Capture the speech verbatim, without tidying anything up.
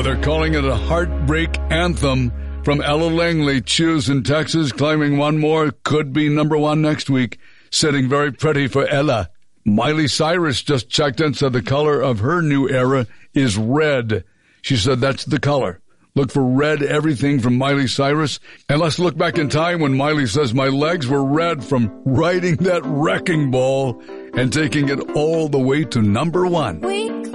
Oh, they're calling it a heartbreak anthem. From Ella Langley, Choose in Texas, claiming one more could be number one next week. Sitting very pretty for Ella. Miley Cyrus just checked in, said the color of her new era is red. She said that's the color. Look for red everything from Miley Cyrus. And let's look back in time when Miley says my legs were red from riding that wrecking ball and taking it all the way to number one. We